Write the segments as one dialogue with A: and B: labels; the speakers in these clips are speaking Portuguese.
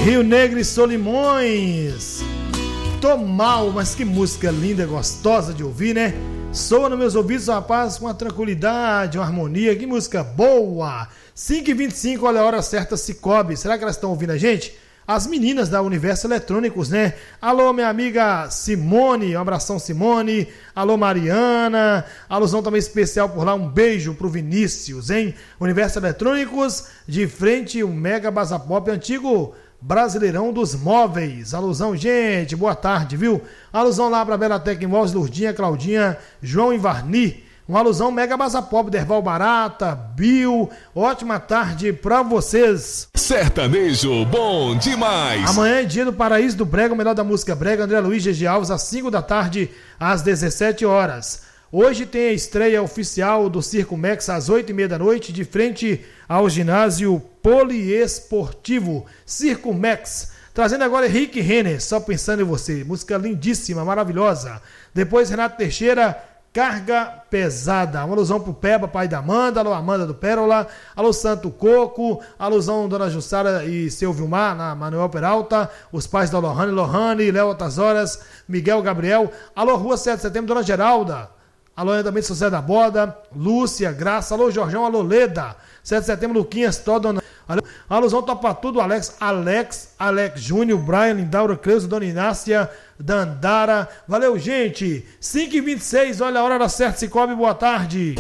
A: Rio Negro e Solimões. Tô mal, mas que música linda, gostosa de ouvir, né? Soa nos meus ouvidos, rapaz, com uma tranquilidade, uma harmonia, que música boa! 5h25, olha a hora certa, Cicobi. Será que elas estão ouvindo a gente? As meninas da Universo Eletrônicos, né? Alô, minha amiga Simone, um abração, Simone. Alô, Mariana. Alusão também especial por lá, um beijo pro Vinícius, hein? Universo Eletrônicos, de frente, o Mega Baza Pop, antigo Brasileirão dos Móveis. Alusão, gente, boa tarde, viu? Alusão lá pra Belatec Móveis, Lourdinha, Claudinha, João e Varni. Uma alusão Mega Baza Pop, Derval Barata, Bill. Ótima tarde pra vocês.
B: Sertanejo bom demais.
A: Amanhã é dia do Paraíso do Brega, o melhor da música brega. André Luiz, G.G. Alves, às 5 da tarde, às 17 horas. Hoje tem a estreia oficial do Circo Max às 8h30 da noite, de frente ao ginásio poliesportivo Circo Max. Trazendo agora Henrique Renner, Só Pensando em Você. Música lindíssima, maravilhosa. Depois Renato Teixeira, Carga Pesada. Uma alusão pro Peba, pai da Amanda. Alô, Amanda do Pérola. Alô, Santo Coco. Alusão Dona Jussara e seu Vilmar, na Manuel Peralta. Os pais da Lohane, Léo Altas Horas, Miguel Gabriel. Alô, Rua 7 de Setembro, Dona Geralda. Alô, também José da Boda, Lúcia, Graça. Alô, Jorjão, alô, Leda. 7 de Setembro, Luquinhas, Toda. Alusão Topa Tudo, Alex Júnior, Brian, Lindaura, Creuso, Dona Inácia, Dandara. Valeu, gente. 5h26, olha a hora da certa, Cicobi, boa tarde.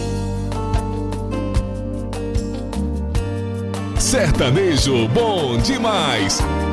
B: Sertanejo bom demais.